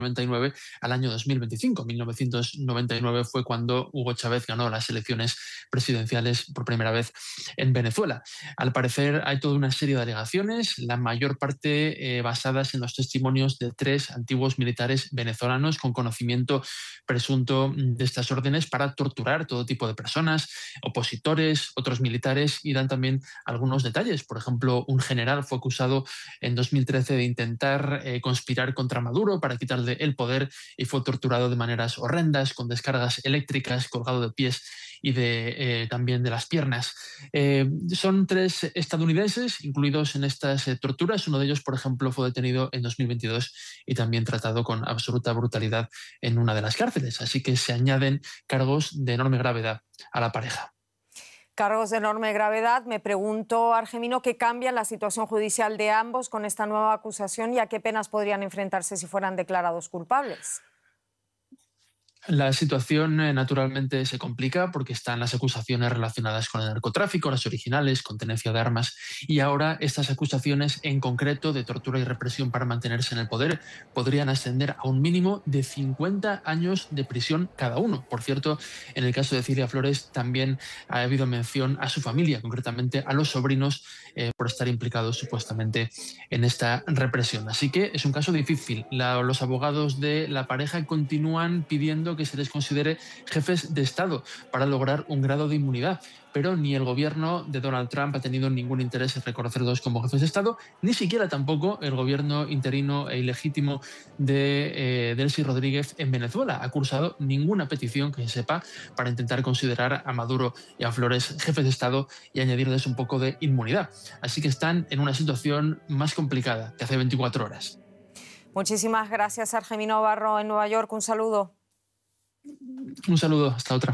1999 al año 2025. 1999 fue cuando Hugo Chávez ganó las elecciones presidenciales por primera vez en Venezuela. Al parecer hay toda una serie de alegaciones, la mayor parte basadas en los testimonios de 3 antiguos militares venezolanos con conocimiento presunto de estas órdenes para torturar todo tipo de personas, opositores, otros militares, y dan también algunos detalles. Por ejemplo, un general fue acusado en 2013 de intentar conspirar contra Maduro para quitarle el poder y fue torturado de maneras horrendas, con descargas eléctricas, colgado de pies y también de las piernas. Son 3 estadounidenses incluidos en estas torturas. Uno de ellos, por ejemplo, fue detenido en 2022 y también tratado con absoluta brutalidad en una de las cárceles. Así que se añaden cargos de enorme gravedad a la pareja. Cargos de enorme gravedad. Me pregunto, Argemino, ¿qué cambia la situación judicial de ambos con esta nueva acusación y a qué penas podrían enfrentarse si fueran declarados culpables? La situación naturalmente se complica porque están las acusaciones relacionadas con el narcotráfico, las originales, con tenencia de armas, y ahora estas acusaciones en concreto de tortura y represión para mantenerse en el poder podrían ascender a un mínimo de 50 años de prisión cada uno. Por cierto, en el caso de Cilia Flores también ha habido mención a su familia, concretamente a los sobrinos, por estar implicados supuestamente en esta represión. Así que es un caso difícil. Los abogados de la pareja continúan pidiendo que se les considere jefes de Estado para lograr un grado de inmunidad, pero ni el gobierno de Donald Trump ha tenido ningún interés en reconocerlos como jefes de Estado, ni siquiera tampoco el gobierno interino e ilegítimo de Delcy Rodríguez en Venezuela ha cursado ninguna petición que se sepa para intentar considerar a Maduro y a Flores jefes de Estado y añadirles un poco de inmunidad. Así que están en una situación más complicada que hace 24 horas. Muchísimas gracias, Argemino Barro, en Nueva York. Un saludo. Un saludo, hasta otra.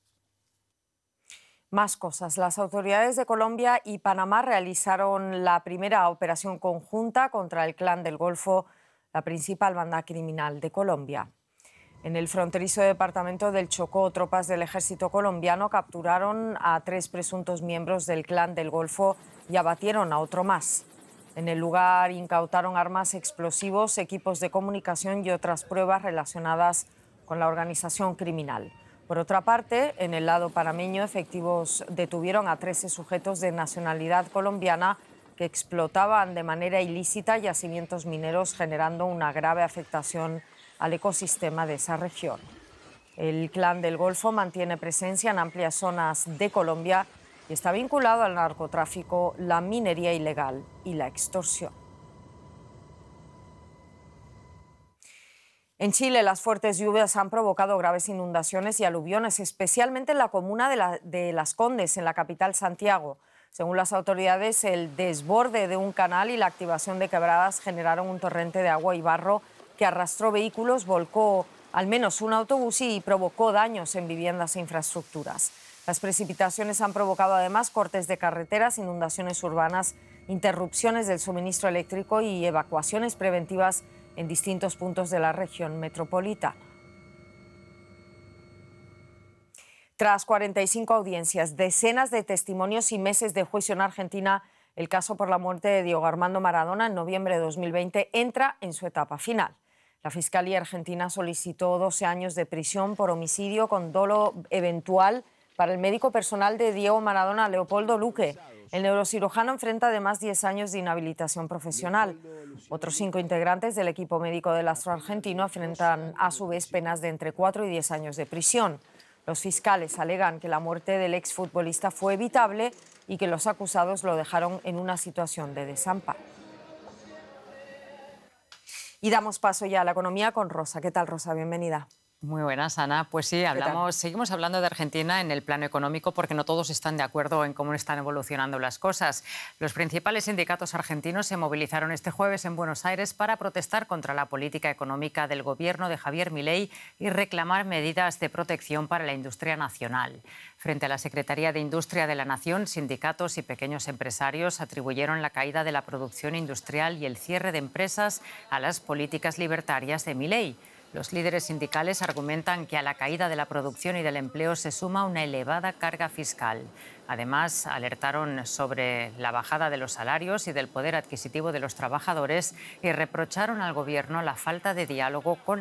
Más cosas. Las autoridades de Colombia y Panamá realizaron la primera operación conjunta contra el Clan del Golfo, la principal banda criminal de Colombia. En el fronterizo departamento del Chocó, tropas del ejército colombiano capturaron a 3 presuntos miembros del Clan del Golfo y abatieron a otro más. En el lugar incautaron armas, explosivos, equipos de comunicación y otras pruebas relacionadas con la organización criminal. Por otra parte, en el lado panameño, efectivos detuvieron a 13 sujetos de nacionalidad colombiana que explotaban de manera ilícita yacimientos mineros, generando una grave afectación al ecosistema de esa región. El Clan del Golfo mantiene presencia en amplias zonas de Colombia y está vinculado al narcotráfico, la minería ilegal y la extorsión. En Chile, las fuertes lluvias han provocado graves inundaciones y aluviones, especialmente en la comuna de Las Condes, en la capital Santiago. Según las autoridades, el desborde de un canal y la activación de quebradas generaron un torrente de agua y barro que arrastró vehículos, volcó al menos un autobús y provocó daños en viviendas e infraestructuras. Las precipitaciones han provocado además cortes de carreteras, inundaciones urbanas, interrupciones del suministro eléctrico y evacuaciones preventivas en distintos puntos de la región metropolitana. Tras 45 audiencias, decenas de testimonios y meses de juicio en Argentina, el caso por la muerte de Diego Armando Maradona en noviembre de 2020 entra en su etapa final. La Fiscalía Argentina solicitó 12 años de prisión por homicidio con dolo eventual para el médico personal de Diego Maradona, Leopoldo Luque. El neurocirujano enfrenta además 10 años de inhabilitación profesional. Otros 5 integrantes del equipo médico del astro argentino enfrentan a su vez penas de entre 4 y 10 años de prisión. Los fiscales alegan que la muerte del exfutbolista fue evitable y que los acusados lo dejaron en una situación de desamparo. Y damos paso ya a la economía con Rosa. ¿Qué tal, Rosa? Bienvenida. Muy buenas, Ana. Pues sí, seguimos hablando de Argentina en el plano económico porque no todos están de acuerdo en cómo están evolucionando las cosas. Los principales sindicatos argentinos se movilizaron este jueves en Buenos Aires para protestar contra la política económica del gobierno de Javier Milei y reclamar medidas de protección para la industria nacional. Frente a la Secretaría de Industria de la Nación, sindicatos y pequeños empresarios atribuyeron la caída de la producción industrial y el cierre de empresas a las políticas libertarias de Milei. Los líderes sindicales argumentan que a la caída de la producción y del empleo se suma una elevada carga fiscal. Además, alertaron sobre la bajada de los salarios y del poder adquisitivo de los trabajadores y reprocharon al Gobierno la falta de diálogo con